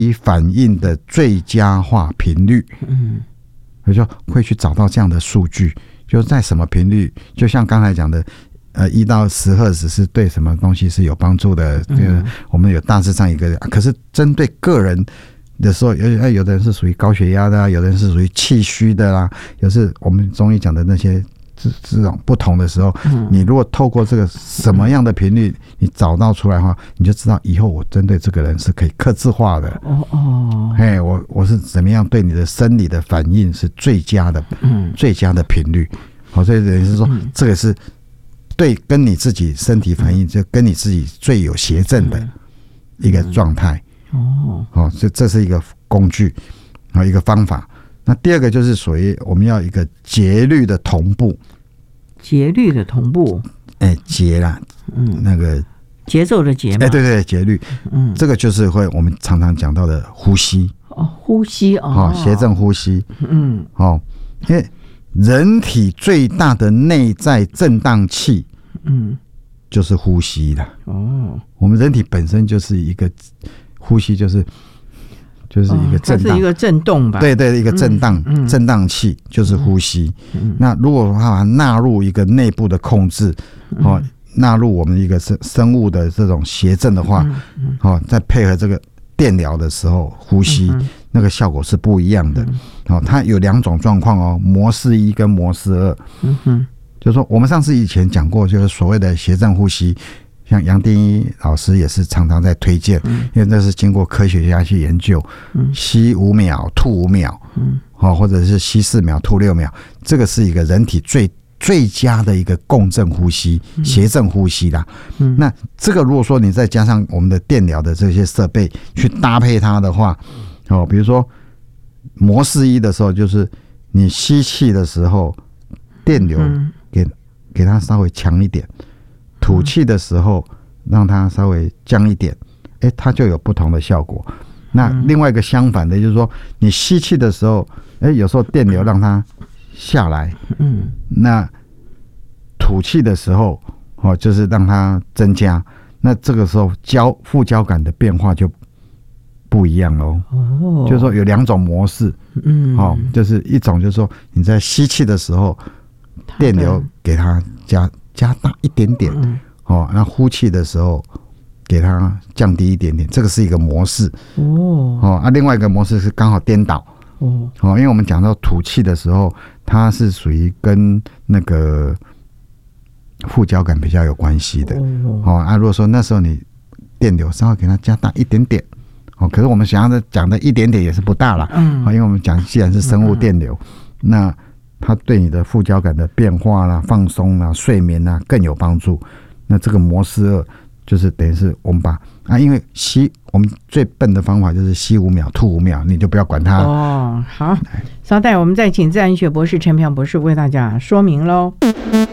体反应的最佳化频率。我就会去找到这样的数据，就在什么频率，就像刚才讲的1到10赫兹是对什么东西是有帮助的，我们有大致上一个。可是针对个人的时候，有的人是属于高血压的，有的人是属于气虚的啦，有是我们中医讲的那些这种不同的时候，你如果透过这个什么样的频率你找到出来的话，你就知道以后我针对这个人是可以客制化的。我是怎么样对你的生理的反应是最佳的频率。好，所以等于是说这个是对跟你自己身体反应就跟你自己最有协正的一个状态。所以这是一个工具一个方法。那第二个就是属于我们要一个节律的同步。 节律的同步， 节啦，那个节奏的节嘛， 对，节律，这个就是会我们常常讲到的呼吸。 呼吸协正呼吸。因为人体最大的内在震荡器，就是呼吸啦。我们人体本身就是一个呼吸，就是一个震荡， 它是一个震动吧？ 对，一个震荡器就是呼吸。那如果把它纳入一个内部的控制，纳入我们一个生物的这种协正的话，再配合这个电疗的时候呼吸，那个效果是不一样的。它有2种状况模式1跟模式2。就是说我们上次以前讲过，就是所谓的协正呼吸，像杨定一老师也是常常在推荐，因为那是经过科学家去研究，吸5秒吐5秒，或者是吸4秒吐6秒，这个是一个人体最佳的一个共振呼吸、协正呼吸啦。那这个如果说你再加上我们的电疗的这些设备去搭配它的话，比如说模式1的时候，就是你吸气的时候电流给它稍微强一点，吐气的时候让它稍微降一点，它就有不同的效果。那另外一个相反的就是说，你吸气的时候，有时候电流让它下来，那吐气的时候就是让它增加，那这个时候副交感的变化就不一样咯。就是说有2种模式。就是一种就是说你在吸气的时候电流给它加大一点点，那呼气的时候给它降低一点点，这个是一个模式。另外一个模式是刚好颠倒。因为我们讲到吐气的时候，它是属于跟那个副交感比较有关系的。如果说那时候你电流稍微给它加大一点点，可是我们想要讲的一点点也是不大啦。因为我们讲既然是生物电流，那它对你的副交感的变化啦、放松啦、睡眠啦更有帮助。那这个模式2就是等于是我们把因为我们最笨的方法就是吸5秒吐5秒，你就不要管它。 好，稍待，我们再请自然医学博士陈培博士为大家说明咯。